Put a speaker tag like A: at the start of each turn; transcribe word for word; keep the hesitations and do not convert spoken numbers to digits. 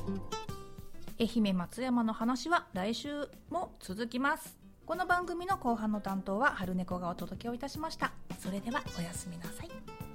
A: 愛媛松山の話は来週も続きます。この番組の後半の担当は春猫がお届けをいたしました。それではおやすみなさい。